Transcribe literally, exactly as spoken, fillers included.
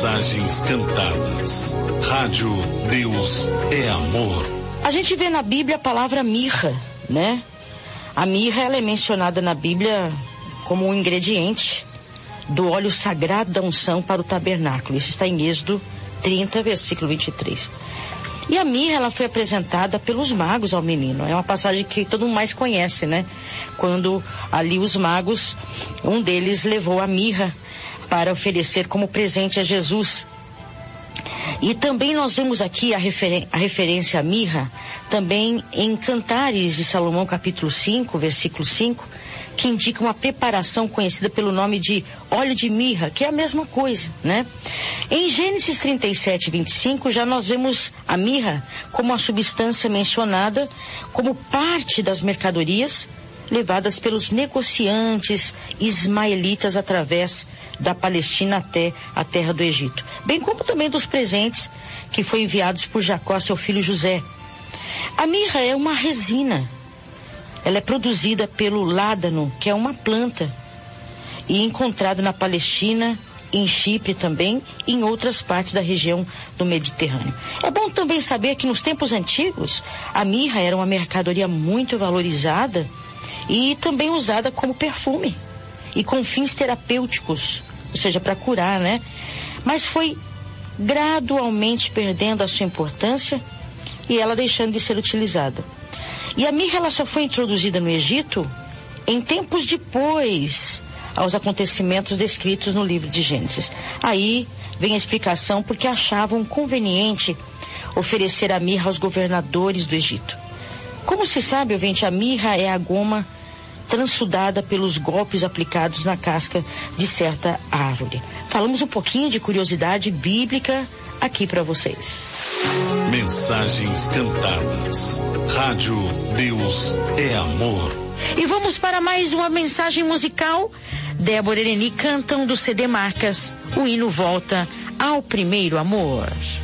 Mensagens cantadas. Rádio Deus é Amor. A gente vê na Bíblia a palavra mirra, né? A mirra, ela é mencionada na Bíblia como um ingrediente do óleo sagrado da unção para o tabernáculo. Isso está em Êxodo trinta, versículo vinte e três. E a mirra, ela foi apresentada pelos magos ao menino. É uma passagem que todo mundo mais conhece, né? Quando ali os magos, um deles levou a mirra para oferecer como presente a Jesus. E também nós vemos aqui a, referen- a referência à mirra, também em Cantares de Salomão, capítulo cinco, versículo cinco, que indica uma preparação conhecida pelo nome de óleo de mirra, que é a mesma coisa, né? Em Gênesis trinta e sete, vinte e cinco, já nós vemos a mirra como a substância mencionada como parte das mercadorias levadas pelos negociantes ismaelitas através da Palestina até a terra do Egito, bem como também dos presentes que foram enviados por Jacó a seu filho José. A mirra é uma resina. Ela é produzida pelo ládano, que é uma planta, e encontrada na Palestina, em Chipre também, e em outras partes da região do Mediterrâneo. É bom também saber que nos tempos antigos, a mirra era uma mercadoria muito valorizada e também usada como perfume e com fins terapêuticos, ou seja, para curar, né? Mas foi gradualmente perdendo a sua importância e ela deixando de ser utilizada. E a mirra, ela só foi introduzida no Egito em tempos depois aos acontecimentos descritos no livro de Gênesis. Aí vem a explicação porque achavam conveniente oferecer a mirra aos governadores do Egito. Como se sabe, ouvinte, a mirra é a goma transudada pelos golpes aplicados na casca de certa árvore. Falamos um pouquinho de curiosidade bíblica aqui para vocês. Mensagens cantadas. Rádio Deus é Amor. E vamos para mais uma mensagem musical. Débora e Ereni cantam do C D Marcas o hino Volta ao Primeiro Amor.